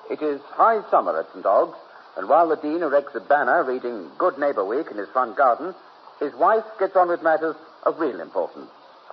It is high summer at St. Ogg's, and while the Dean erects a banner reading Good Neighbour Week in his front garden, his wife gets on with matters of real importance.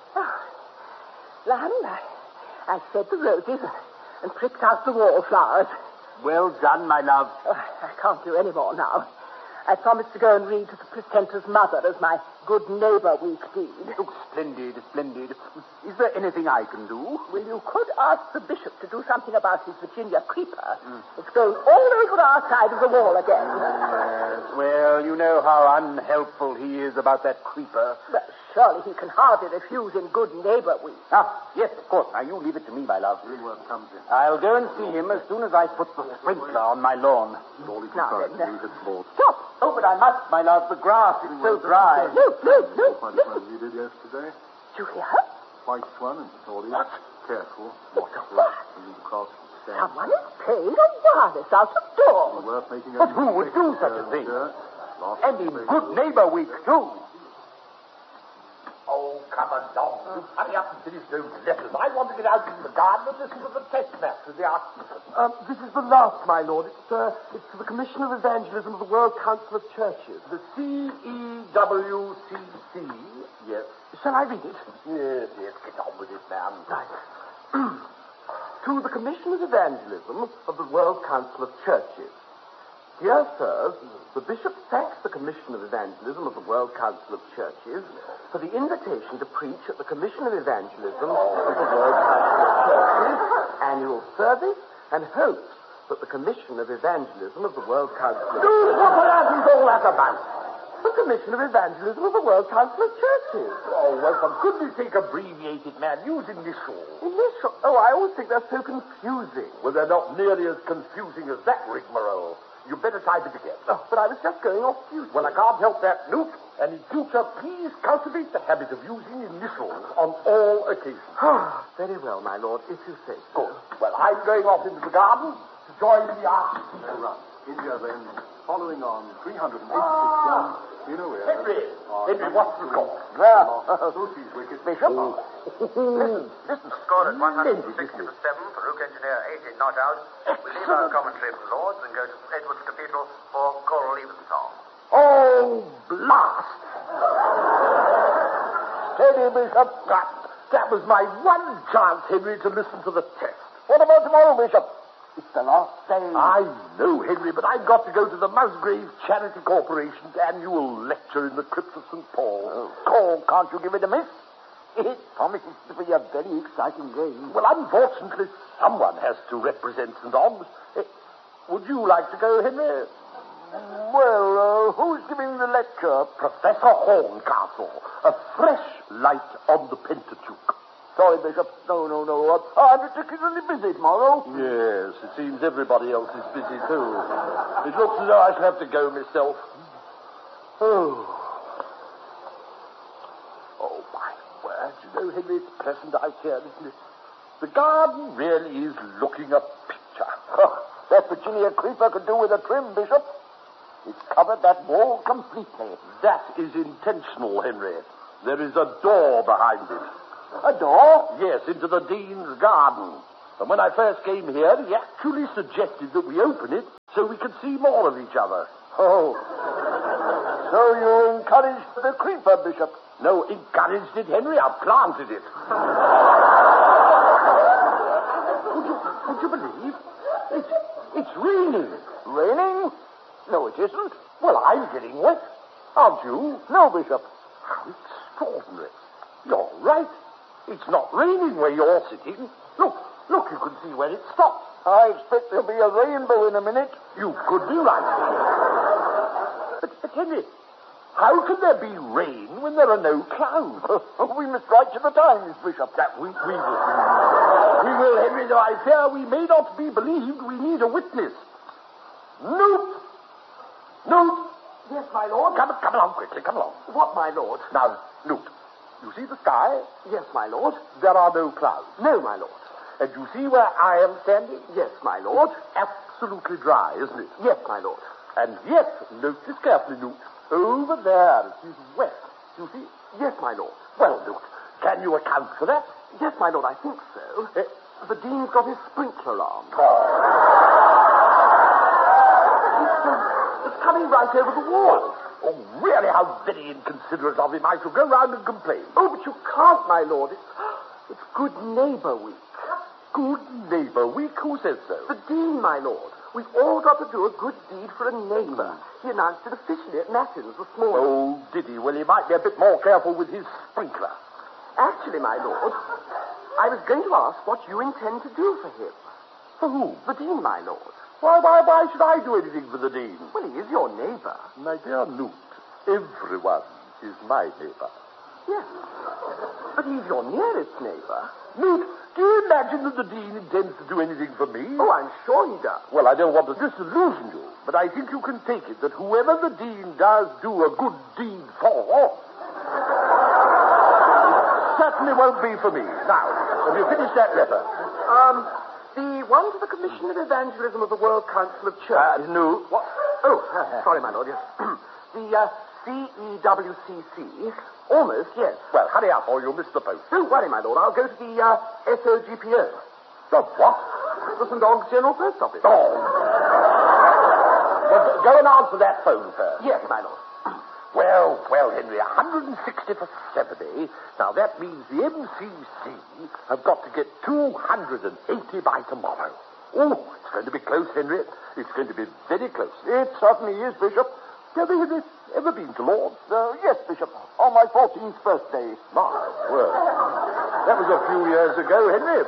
Lamb, I fed the roses and pricked out the wallflowers. Well done, my love. I can't do any more now. I promised to go and read to the placenta's mother as my Good Neighbour Week deed. Oh, splendid, splendid. Is there anything I can do? Well, you could ask the bishop to do something about his Virginia creeper. It's going all the way to our side of the wall again. Yes, well, you know how unhelpful he is about that creeper. Well, surely he can hardly refuse in Good Neighbour Week. Yes, of course. Now, you leave it to me, my love. I'll go and see him as soon as I put the sprinkler on my lawn. Now, then, Stop! Oh, but I must, my love. The grass is so dry. No. You did yesterday? Did you hear? White Swan and Victoria. Careful. What the fuss? Across the stand. Someone is playing a wireless out of doors. Worth making But who would do such a thing? And in Good Neighbour Week, too. Oh, come along. Hurry up and finish those letters. I want to get out into the garden and listen to the test match with the Archdeacon. This is the last, my lord. It's to the Commission of Evangelism of the World Council of Churches. The CEWCC, yes. Shall I read it? Yes, get on with it, man. Right. To the Commission of Evangelism of the World Council of Churches. Dear sirs, the Bishop thanks the Commission of Evangelism of the World Council of Churches for the invitation to preach at the Commission of Evangelism of the World Council of Churches annual service and hopes that the Commission of Evangelism of the World Council of Churches... What on earth is all that about? The Commission of Evangelism of the World Council of Churches. Oh, well, for goodness sake, abbreviate it, man. Use initials. Initial? Oh, I always think they're so confusing. Well, they're not nearly as confusing as that rigmarole. You'd better type it again. Oh, but I was just going off duty. Well, I can't help that, Newt. And in future, please cultivate the habit of using initials on all occasions. Very well, my lord, if you say so. Good. Well, I'm going off into the garden to join the Archdeacon. Right. India, then, following on 386 runs in a row. Henry, what's the score? Lucy's wicket. Bishop? Listen. Score at 160 for 7 for Rook Engineer 18 not out. We leave our commentary from Lords and go to St. Edward's Cathedral for choral evensong. Oh, blast! Steady, Bishop. That was my one chance, Henry, to listen to the test. What about tomorrow, Bishop? It's the last day. I know, Henry, but I've got to go to the Musgrave Charity Corporation's annual lecture in the crypt of St. Paul. Can't you give it a miss? It promises to be a very exciting game. Well, unfortunately, someone has to represent St. Ogg's. Would you like to go, Henry? Well, who's giving the lecture? Professor Horncastle. A fresh light on the Pentateuch. Sorry, Bishop. No. I'm particularly busy tomorrow. Yes, it seems everybody else is busy, too. It looks as though I shall have to go myself. Oh, my word. You know, Henry, it's pleasant out here, isn't it? The garden really is looking a picture. That Virginia creeper could do with a trim, Bishop. It's covered that wall completely. That is intentional, Henry. There is a door behind it. A door? Yes, into the Dean's garden. And when I first came here, he actually suggested that we open it so we could see more of each other. Oh. So you encouraged the creeper, Bishop? No, encouraged it, Henry. I planted it. Would you believe? It's raining. Raining? No, it isn't. Well, I'm getting wet. Aren't you? No, Bishop. How extraordinary. You're right. It's not raining where you're sitting. Look, you can see where it stops. I expect there'll be a rainbow in a minute. You could be right. But Henry, how can there be rain when there are no clouds? We must write to the Times, Bishop. That we will. We will, Henry, though I fear we may not be believed. We need a witness. Newt! Yes, my lord. Come along quickly, come along. What, my lord? Now, Newt, you see the sky? Yes, my lord. There are no clouds. No, my lord. And you see where I am standing? Yes, my lord. Absolutely dry, isn't it? Yes, my lord. And yes, note this carefully, Newt. Over there, it is wet. You see? Yes, my lord. Well, Newt, can you account for that? Yes, my lord, I think so. The Dean's got his sprinkler on. Oh. It's coming right over the wall. Oh, really, how very inconsiderate of him. I shall go round and complain. Oh, but you can't, my lord. It's Good Neighbour Week. Good Neighbour Week? Who says so? The Dean, my lord. We've all got to do a good deed for a neighbour. He announced it officially at Matins this morning. Oh, did he? Well, he might be a bit more careful with his sprinkler. Actually, my lord, I was going to ask what you intend to do for him. For whom? The Dean, my lord. Why should I do anything for the Dean? Well, he is your neighbour. My dear Newt, everyone is my neighbour. Yes. But he's your nearest neighbour. Newt, do you imagine that the Dean intends to do anything for me? Oh, I'm sure he does. Well, I don't want to disillusion you, but I think you can take it that whoever the Dean does do a good deed for, it certainly won't be for me. Now, have you finished that letter? The one to the Commission of Evangelism of the World Council of Churches. No. What? Oh, sorry, my lord, yes. The CEWCC. Almost, yes. Well, hurry up or you'll miss the post. Don't worry, my lord. I'll go to the SOGPO. The what? The St. Aug's General Post Office. Oh. Well, go and answer that phone first. Yes, my lord. Well, Henry, 160 for 70. Now, that means the MCC have got to get 280 by tomorrow. Oh, it's going to be close, Henry. It's going to be very close. It certainly is, Bishop. Have you ever been to Lord's? Yes, Bishop. On my 14th birthday. My word. That was a few years ago, Henry.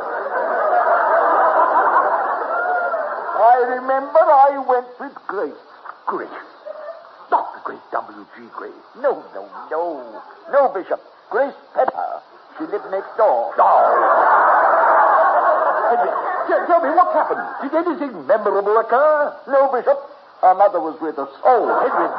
I remember I went with Grace. Grace. Not the great W.G. Grace. No, Bishop. Grace Pepper. She lived next door. Oh. Henry, tell me, what happened? Did anything memorable occur? No, Bishop. Her mother was with us. Oh, Henry.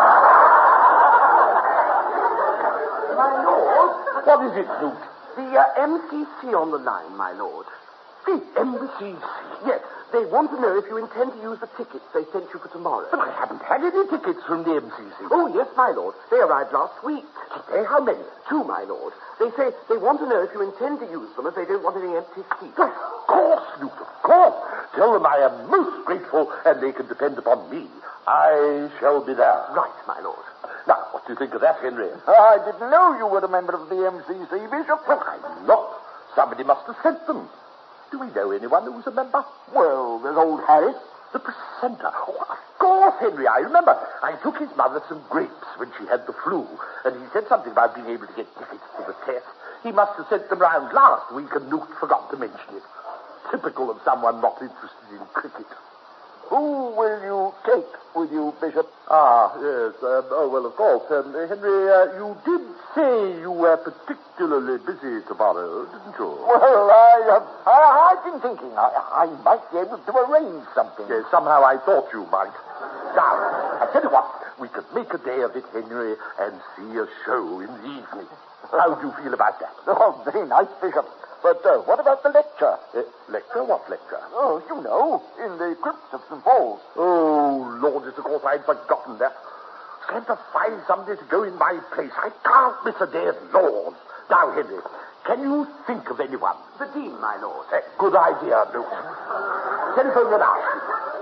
My lord? What is it, Newt? The MCC on the line, my lord. The MCC? Yes. They want to know if you intend to use the tickets they sent you for tomorrow. But I haven't had any tickets from the MCC. Oh, yes, my lord. They arrived last week. Today? How many? 2, my lord. They say they want to know if you intend to use them, as they don't want any empty seats. Of course, Newt, of course. Tell them I am most grateful and they can depend upon me. I shall be there. Right, my lord. Now, what do you think of that, Henry? I didn't know you were a member of the MCC, Bishop. Well, I'm not. Somebody must have sent them. Do we know anyone who's a member? Well, there's old Harris. The presenter. Oh, of course, Henry. I remember. I took his mother some grapes when she had the flu, and he said something about being able to get tickets to the test. He must have sent them round last week, and Newt forgot to mention it. Typical of someone not interested in cricket. Who will you take with you, Bishop? Yes. Well, of course. Henry, you did say you were particularly busy tomorrow, didn't you? Well, I've been thinking I might be able to arrange something. Yes, somehow I thought you might. Now, I tell you what, we could make a day of it, Henry, and see a show in the evening. How do you feel about that? Oh, very nice, Bishop. But what about the lecture? Lecture? What lecture? Oh, you know, in the crypt of St. Paul's. Oh, Lord, of course, I'd forgotten that. Can't I find somebody to go in my place? I can't miss a day at Lord's. Now, Henry, can you think of anyone? The Dean, my lord. Good idea, Newt. Telephone and ask.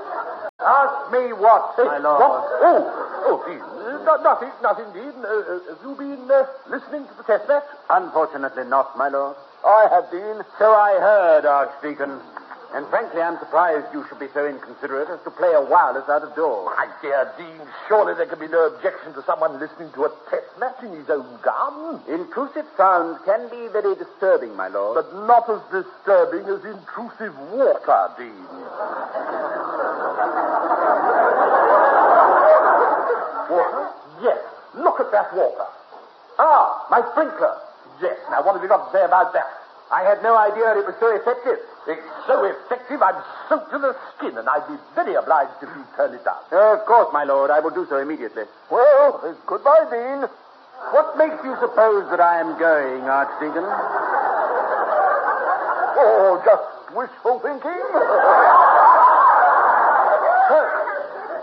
Ask me what, my lord? What? Dean. Nothing, Dean. Have you been listening to the test match? Unfortunately not, my lord. I have been. So I heard, Archdeacon. And frankly, I'm surprised you should be so inconsiderate as to play a wireless out of doors. My dear Dean, surely there can be no objection to someone listening to a test match in his own garden. Intrusive sounds can be very disturbing, my lord. But not as disturbing as intrusive water, Dean. Water? Yes. Look at that water. My sprinkler. Yes. Now, what have you got to say about that? I had no idea it was so effective. It's so effective, I'm soaked to the skin, and I'd be very obliged if you turn it down. Of course, my lord. I will do so immediately. Well, goodbye, Dean. What makes you suppose that I am going, Archdeacon? Oh, just wishful thinking.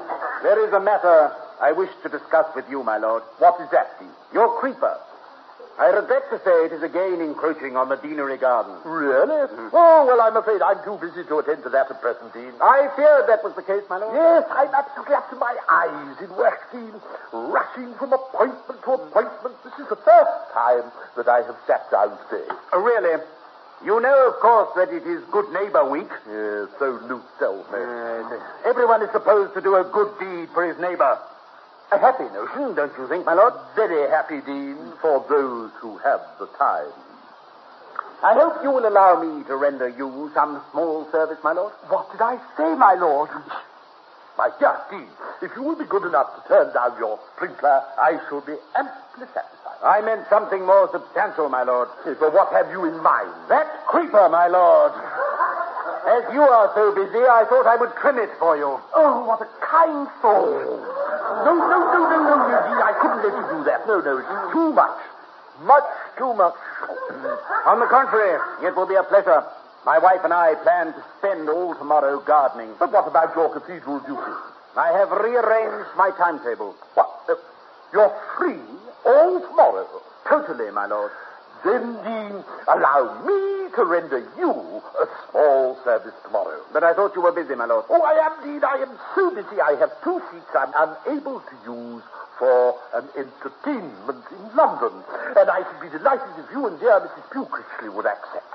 There is a matter I wish to discuss with you, my lord. What is that, Dean? Your creeper. I regret to say it is again encroaching on the deanery garden. Really? Oh, well, I'm afraid I'm too busy to attend to that at present, Dean. I feared that was the case, my lord. Yes, I'm absolutely up to my eyes in work, Dean. Rushing from appointment to appointment. This is the first time that I have sat down today. Really? You know, of course, that it is Good Neighbor Week. Yes, so Luke tells me. Everyone is supposed to do a good deed for his neighbor. A happy notion, don't you think, my lord? Very happy, Dean, for those who have the time. I hope you will allow me to render you some small service, my lord. What did I say, my lord? My dear Dean, if you will be good enough to turn down your sprinkler, I shall be amply satisfied. I meant something more substantial, my lord. Yes, but what have you in mind? That creeper, my lord. As you are so busy, I thought I would trim it for you. Oh, what a kind thought. No, Dean, I couldn't let you do that. No, it's too much. Much too much. On the contrary, it will be a pleasure. My wife and I plan to spend all tomorrow gardening. But what about your cathedral duties? I have rearranged my timetable. What? You're free all tomorrow? Totally, my lord. Then, Dean, allow me to render you a small service tomorrow. But I thought you were busy, my lord. Oh, I am, Dean. I am so busy. I have 2 seats I'm unable to use for an entertainment in London. And I should be delighted if you and dear Mrs. Pewcritchley would accept.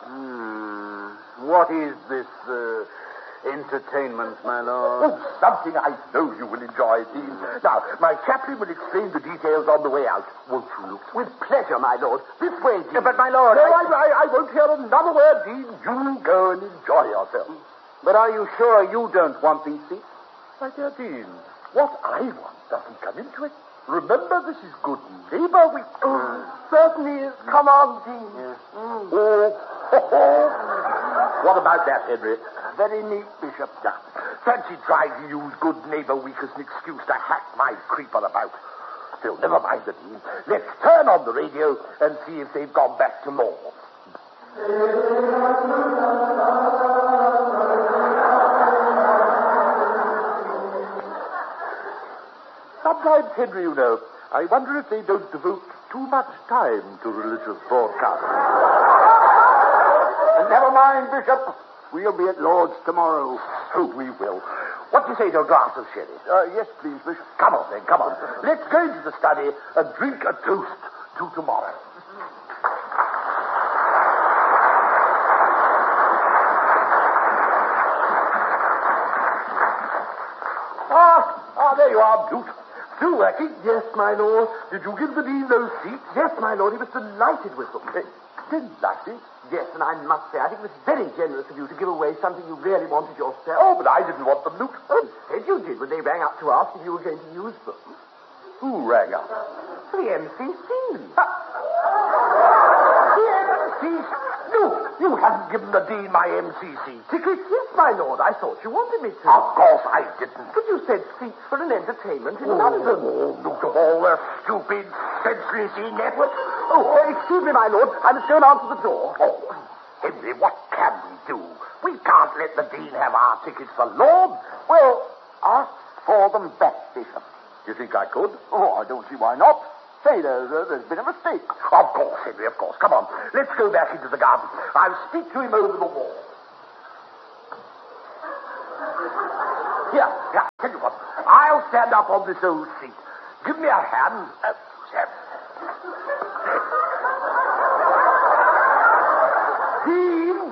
What is this entertainment, my lord? Oh, something I know you will enjoy, Dean. Now, my chaplain will explain the details on the way out. Won't you, Luke? With pleasure, my lord. This way, Dean. But, my lord... No, I won't hear another word, Dean. You go and enjoy yourself. But are you sure you don't want these seats? My dear Dean, what I want doesn't come into it. Remember, this is Good Neighbor Week. Certainly is. Come on, Dean. What about that, Henry? Very neat, Bishop. Fancy trying to use Good Neighbor Week as an excuse to hack my creeper about. Still, never mind the Dean. Let's turn on the radio and see if they've gone back to law. Sometimes, Henry, you know, I wonder if they don't devote too much time to religious broadcasting. Never mind, Bishop. We'll be at Lord's tomorrow. So we will. What do you say to a glass of sherry? Yes, please, Bishop. Come on, then, come on. Let's go into the study and drink a toast to tomorrow. There you are, Blute. Still working? Yes, my lord. Did you give the Dean those seats? Yes, my lord. He was delighted with them. Delighted? Yes, and I must say, I think it was very generous of you to give away something you really wanted yourself. Oh, but I didn't want them, Luke. You said you did when they rang up to ask if you were going to use them. Who rang up? The MCC. The MCC? Luke, you haven't given the Dean my MCC ticket. Yes, my lord. I thought you wanted me to. Of course I didn't. But you said seats for an entertainment in London. Oh, Luke, of all the stupid, senseless network. Excuse me, my lord. I must go and answer the door. Oh, Henry, what can we do? We can't let the Dean have our tickets for Lord. Well, ask for them back, Bishop. You think I could? Oh, I don't see why not. Say, there's been a mistake. Of course, Henry, of course. Come on. Let's go back into the garden. I'll speak to him over the wall. Here, tell you what. I'll stand up on this old seat. Give me a hand. Dean!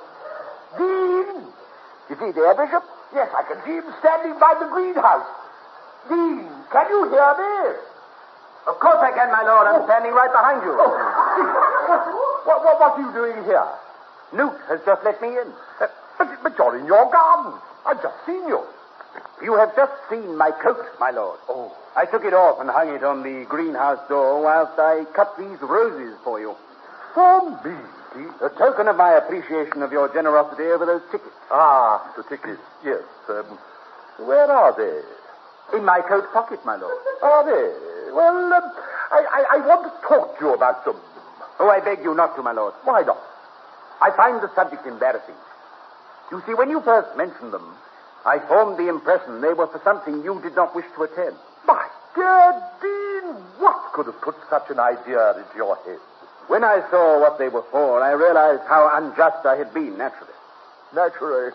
You see there, Bishop? Yes, I can see him standing by the greenhouse. Dean, can you hear me? Of course I can, my lord. I'm standing right behind you. What are you doing here? Newt has just let me in. But you're in your garden. I've just seen you. You have just seen my coat, my lord. Oh. I took it off and hung it on the greenhouse door whilst I cut these roses for you. For me? A token of my appreciation of your generosity over those tickets. Ah, the tickets, yes. Where are they? In my coat pocket, my lord. Are they? Well, I want to talk to you about them. Oh, I beg you not to, my lord. Why not? I find the subject embarrassing. You see, when you first mentioned them, I formed the impression they were for something you did not wish to attend. My dear Dean, what could have put such an idea into your head? When I saw what they were for, I realized how unjust I had been, naturally. Naturally.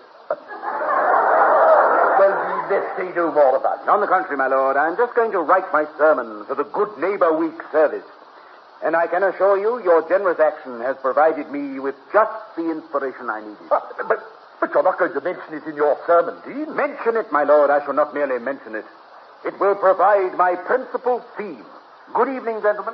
Well, let's say no more about it. On the contrary, my lord, I'm just going to write my sermon for the Good Neighbor Week service. And I can assure you, your generous action has provided me with just the inspiration I needed. But you're not going to mention it in your sermon, Dean. Mention it, my lord. I shall not merely mention it. It will provide my principal theme. Good evening, gentlemen.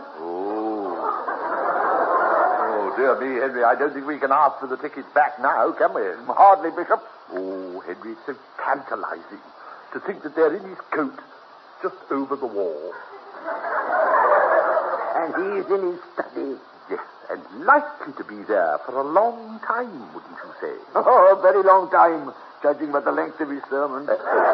Oh, dear me, Henry, I don't think we can ask for the tickets back now, can we? Hardly, Bishop. Oh, Henry, it's so tantalizing to think that they're in his coat just over the wall. And he's in his study. Yes, and likely to be there for a long time, wouldn't you say? Oh, a very long time, judging by the length of his sermon.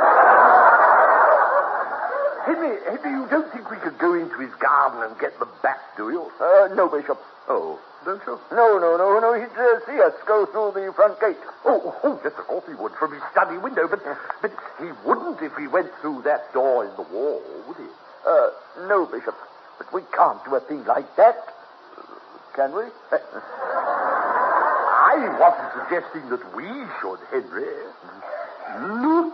Henry, you don't think we could go into his garden and get them back, do you? No, Bishop. Oh, don't you? No. He'd see us go through the front gate. Oh, yes, of course he would, from his study window, but he wouldn't if he went through that door in the wall, would he? No, Bishop. But we can't do a thing like that. Can we? I wasn't suggesting that we should, Henry. Loot.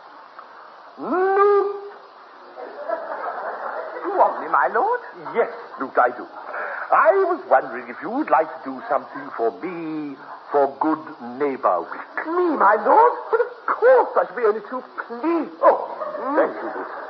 You want me, my lord? Yes, Luke, I do. I was wondering if you would like to do something for me for Good Neighbor Week. Me, my lord? But of course I should be only too pleased. Oh, thank you, Luke.